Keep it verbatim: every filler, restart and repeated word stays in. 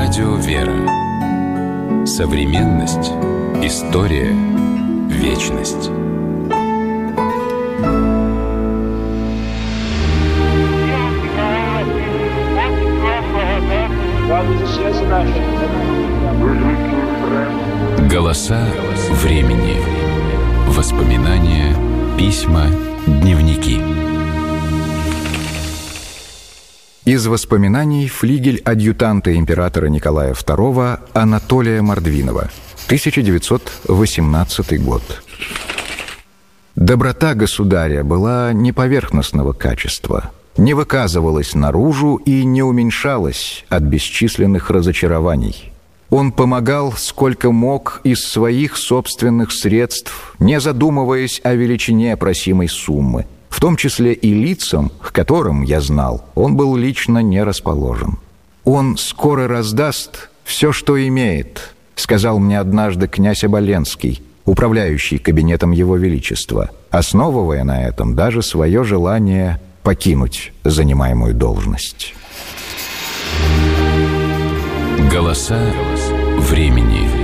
Радио «Вера». Современность. История. Вечность. Голоса времени. Воспоминания, письма, дневники. Из воспоминаний флигель адъютанта императора Николая второго Анатолия Мордвинова, тысяча девятьсот восемнадцатый год. Доброта государя была не поверхностного качества, не выказывалась наружу и не уменьшалась от бесчисленных разочарований. Он помогал сколько мог из своих собственных средств, не задумываясь о величине просимой суммы, в том числе и лицам, к которым, я знал, он был лично не расположен. «Он скоро раздаст все, что имеет», — сказал мне однажды князь Оболенский, управляющий кабинетом Его Величества, основывая на этом даже свое желание покинуть занимаемую должность. Голоса времени.